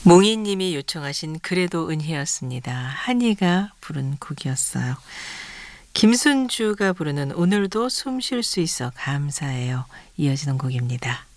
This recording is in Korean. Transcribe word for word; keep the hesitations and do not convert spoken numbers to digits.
몽이님이 요청하신 그래도 은혜였습니다. 한이가 부른 곡이었어요. 김순주가 부르는 오늘도 숨 쉴 수 있어 감사해요. 이어지는 곡입니다.